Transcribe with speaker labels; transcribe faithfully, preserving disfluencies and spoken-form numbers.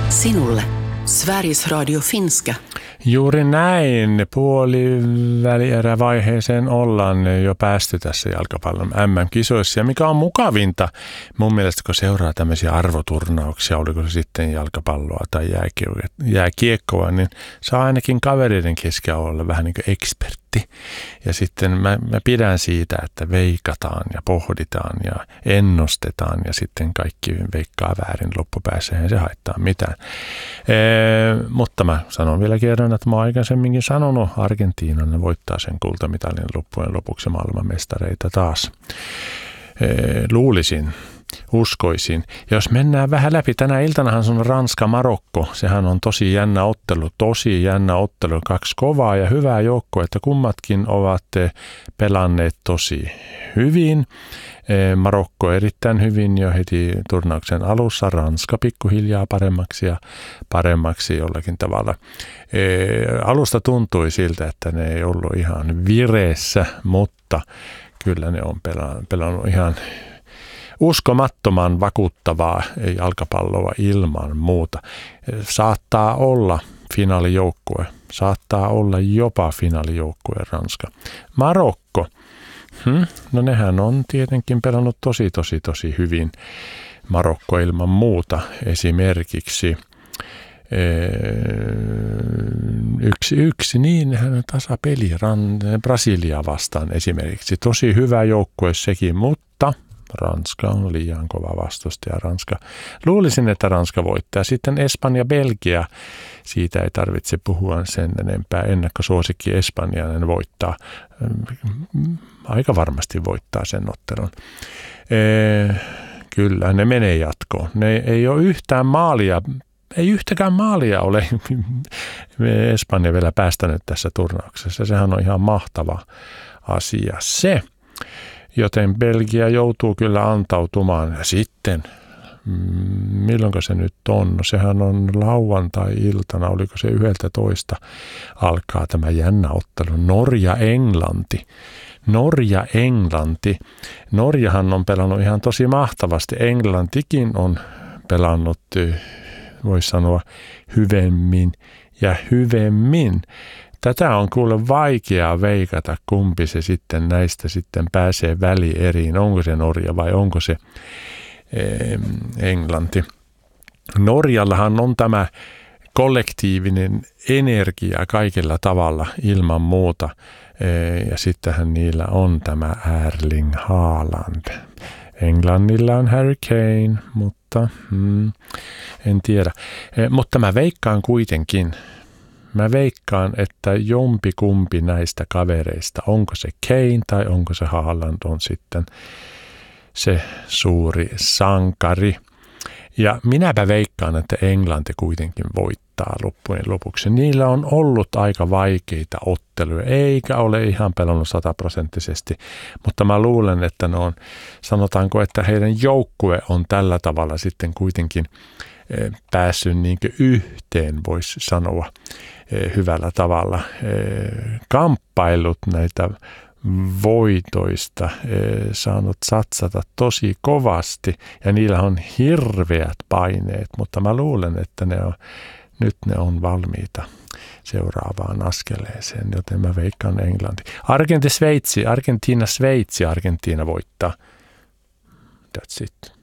Speaker 1: Sinulle Sveriges Radio Finska.
Speaker 2: Juuri näin. Puolivälierävaiheeseen ollaan jo päästy tässä jalkapallon M M-kisoissa. Ja mikä on mukavinta, mun mielestä kun seuraa tämmöisiä arvoturnauksia, oliko se sitten jalkapalloa tai jääkiekkoa, niin saa ainakin kavereiden keskellä olla vähän niin kuin ekspertti. Ja sitten mä, mä pidän siitä, että veikataan ja pohditaan ja ennustetaan ja sitten kaikki veikkaa väärin loppupäässä, eihän se haittaa mitään. Ee, mutta mä sanon vielä kerran, että mä oon aikaisemminkin sanonut, Argentiina voittaa sen kultamitalin loppujen lopuksi maailmanmestareita taas. Ee, luulisin. Uskoisin. Jos mennään vähän läpi, tänä iltanahan se on Ranska-Marokko. Sehän on tosi jännä ottelu, tosi jännä ottelu. Kaksi kovaa ja hyvää joukkoa, että kummatkin ovat pelanneet tosi hyvin. Marokko erittäin hyvin jo heti turnauksen alussa. Ranska pikkuhiljaa paremmaksi ja paremmaksi jollakin tavalla. Alusta tuntui siltä, että ne ei ollut ihan vireessä, mutta kyllä ne on pelannut ihan uskomattoman vakuuttavaa jalkapalloa ilman muuta. Saattaa olla finaalijoukkue, saattaa olla jopa finaalijoukkue Ranska. Marokko, hmm, no nehän on tietenkin pelannut tosi, tosi, tosi hyvin. Marokko ilman muuta esimerkiksi. Yksi yksi, niin hän on tasapeli Brasilia vastaan esimerkiksi. Tosi hyvä joukkue sekin, mutta Ranska on liian kova vastustaja. Ranska. Luulisin, että Ranska voittaa. Sitten Espanja, Belgia. Siitä ei tarvitse puhua sen enempää. Ennakkosuosikki espanjalainen voittaa. Aika varmasti voittaa sen ottelun. Ee, kyllä, ne menee jatkoon. Ne ei ole yhtään maalia. Ei yhtäkään maalia ole Espanja vielä päästänyt tässä turnauksessa. Sehän on ihan mahtava asia se. Joten Belgia joutuu kyllä antautumaan. Ja sitten, milloinko se nyt on? No sehän on lauantai-iltana, oliko se yhdeltätoista alkaa tämä jännä ottelu. Norja-Englanti. Norja-Englanti. Norjahan on pelannut ihan tosi mahtavasti. Englantikin on pelannut, voisi sanoa, hyvemmin ja hyvemmin. Tätä on kuule vaikeaa veikata, kumpi se sitten näistä sitten pääsee välieriin. Onko se Norja vai onko se eh, Englanti. Norjallahan on tämä kollektiivinen energia kaikilla tavalla ilman muuta. Eh, ja sittenhän niillä on tämä Erling Haaland. Englannilla on Harry Kane, mutta hmm, en tiedä. Eh, mutta mä veikkaan kuitenkin. Mä veikkaan, että jompikumpi näistä kavereista, onko se Kane tai onko se Haaland, on sitten se suuri sankari. Ja minäpä veikkaan, että Englanti kuitenkin voittaa loppujen lopuksi. Niillä on ollut aika vaikeita otteluja, eikä ole ihan pelannut sataprosenttisesti, mutta mä luulen, että ne on, sanotaanko, että heidän joukkue on tällä tavalla sitten kuitenkin päässyt niin kuin yhteen, voisi sanoa hyvällä tavalla. Kamppailut näitä voitoista, saanut satsata tosi kovasti ja niillä on hirveät paineet, mutta mä luulen, että ne on, nyt ne on valmiita seuraavaan askeleeseen, joten mä veikkaan Englanti. Argenti, Sveitsi, Argentiina, Sveitsi, Argentiina voittaa. That's it.